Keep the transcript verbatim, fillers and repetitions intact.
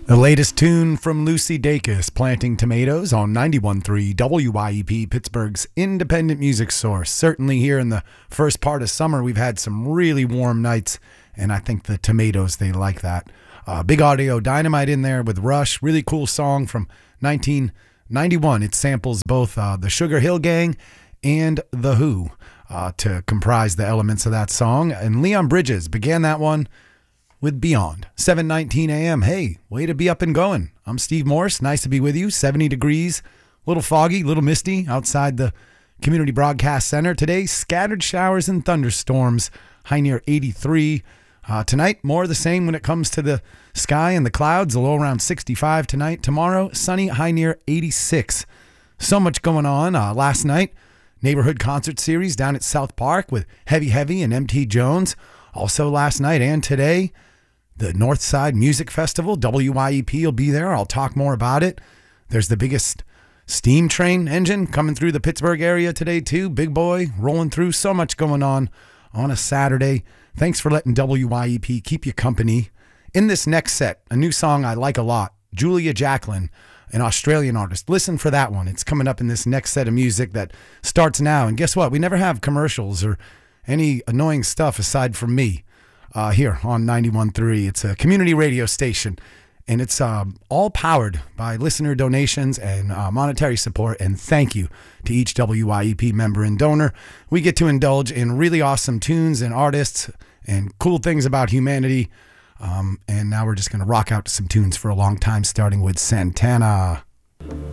The latest tune from Lucy Dacus, Planting Tomatoes on ninety-one point three W I E P, Pittsburgh's independent music source. Certainly here in the first part of summer, we've had some really warm nights, and I think the tomatoes, they like that. Uh, Big Audio Dynamite in there with Rush, really cool song from nineteen ninety-one. It samples both uh, the Sugar Hill Gang and The Who uh, to comprise the elements of that song. And Leon Bridges began that one with Beyond. seven nineteen a.m. Hey, way to be up and going. I'm Steve Morse. Nice to be with you. seventy degrees, a little foggy, a little misty outside the Community Broadcast Center. Today, scattered showers and thunderstorms, high near eighty-three. Uh, tonight, more of the same when it comes to the sky and the clouds, a low around sixty-five tonight. Tomorrow, sunny, high near eighty-six. So much going on. Uh, last night, neighborhood concert series down at South Park with Heavy Heavy and M T Jones. Also last night and today, the Northside Music Festival, W I E P will be there. I'll talk more about it. There's the biggest steam train engine coming through the Pittsburgh area today too. Big boy rolling through. So much going on on a Saturday. Thanks for letting W I E P keep you company. In this next set, a new song I like a lot, Julia Jacklin, an Australian artist. Listen for that one. It's coming up in this next set of music that starts now. And guess what? We never have commercials or any annoying stuff aside from me. Uh, here on ninety-one point three. It's a community radio station, and it's um, all powered by listener donations and uh, monetary support, and thank you to each W I E P member and donor. We get to indulge in really awesome tunes and artists and cool things about humanity, um, and now we're just going to rock out to some tunes for a long time, starting with Santana.